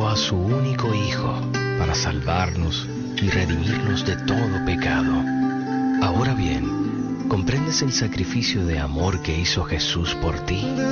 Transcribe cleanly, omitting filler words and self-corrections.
a su único Hijo para salvarnos y redimirnos de todo pecado. Ahora bien, ¿comprendes el sacrificio de amor que hizo Jesús por ti?